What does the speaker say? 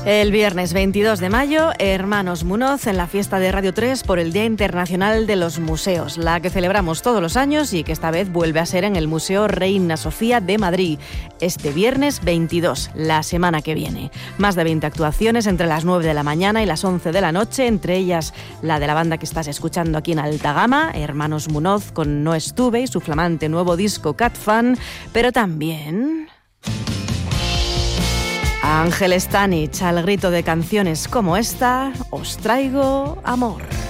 El viernes 22 de mayo, Hermanos Munoz en la fiesta de Radio 3 por el Día Internacional de los Museos, la que celebramos todos los años y que esta vez vuelve a ser en el Museo Reina Sofía de Madrid, este viernes 22, la semana que viene. Más de 20 actuaciones entre las 9 de la mañana y las 11 de la noche, entre ellas la de la banda que estás escuchando aquí en Alta Gama, Hermanos Munoz con No Estuve y su flamante nuevo disco Cat Fan, pero también Ángel Stanich, al grito de canciones como esta, Os traigo amor.